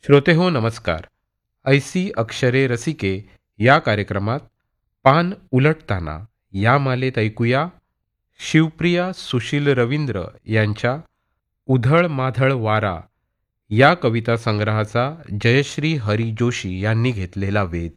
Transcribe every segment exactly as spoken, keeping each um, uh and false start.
श्रोतेहो नमस्कार. ऐसी अक्षरे रसिके या कार्यक्रमात पान उलटताना या मालेत ऐकूया शिवप्रिया सुशील रवींद्र यांच्या उधळ माधळ वारा या कविता संग्रहाचा जयश्री हरी जोशी यांनी घेतलेला वेध.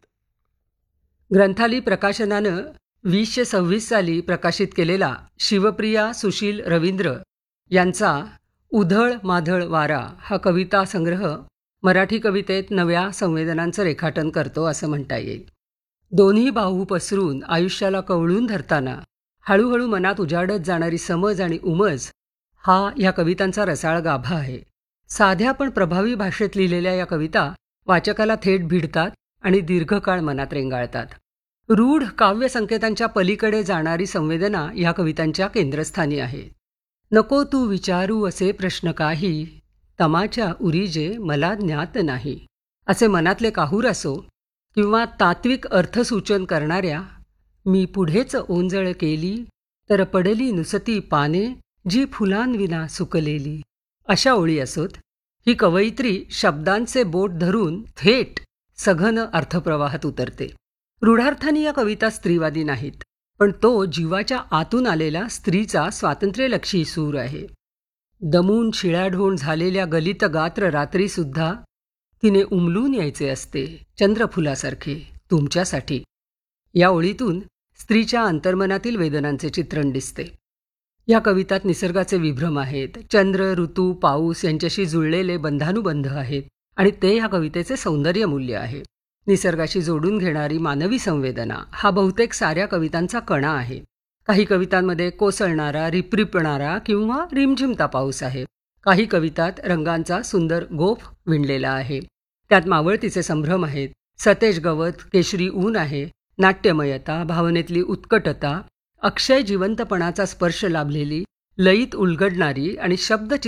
ग्रंथाली प्रकाशनानं वीसशे सव्वीस साली प्रकाशित केलेला शिवप्रिया सुशील रवींद्र यांचा उधळ माधळ वारा हा कविता संग्रह मराठी कवितेत नव्या संवेदनांचं रेखाटन करतो असं म्हणता येईल. दोन्ही बाहू पसरून आयुष्याला कवळून धरताना हळूहळू मनात उजाडत जाणारी समज आणि उमज हा या कवितांचा रसाळ गाभा आहे. साध्या पण प्रभावी भाषेत लिहिलेल्या या कविता वाचकाला थेट भिडतात आणि दीर्घकाळ मनात रेंगाळतात. रूढ काव्य संकेतांच्या पलीकडे जाणारी संवेदना या कवितांच्या केंद्रस्थानी आहे. नको तू विचारू असे प्रश्न काही, तमाच्या उरीजे मला ज्ञात नाही, असे मनातले काहूर असो किंवा तात्विक अर्थसूचन करणाऱ्या मी पुढेच ओंजळ केली तर पडली नुसती पाने जी फुलांविना सुकलेली, अशा ओळी असोत, ही कवयित्री शब्दांचे बोट धरून थेट सघन अर्थप्रवाहात उतरते. रूढार्थाने या कविता स्त्रीवादी नाहीत, पण तो जीवाच्या आतून आलेला स्त्रीचा स्वातंत्र्यलक्षी सूर आहे. दमून शिळाढोण झालेल्या गलित गात्र रात्रीसुद्धा तिने उमलून यायचे असते चंद्रफुलासारखे तुमच्यासाठी. या ओळीतून स्त्रीच्या अंतर्मनातील वेदनांचे चित्रण दिसते. या कवितात निसर्गाचे विभ्रम आहेत. चंद्र, ऋतू, पाऊस यांच्याशी जुळलेले बंधानुबंध आहेत आणि ते ह्या कवितेचे सौंदर्य मूल्य आहे. निसर्गाशी जोडून घेणारी मानवी संवेदना हा बहुतेक साऱ्या कवितांचा कणा आहे. काही कवितांमध्ये कोसळणारा, रिपरिपणारा किंवा रिमझिमता पाऊस आहे. काही कवितात रंगांचा सुंदर गोफ विणलेला आहे. त्यात मावळतीचे संभ्रम आहेत. सतेज गवत, केशरी ऊन आहे. नाट्यमयता, भावनेतली उत्कटता, अक्षय जिवंतपणाचा स्पर्श लाभलेली, लयीत उलगडणारी आणि शब्द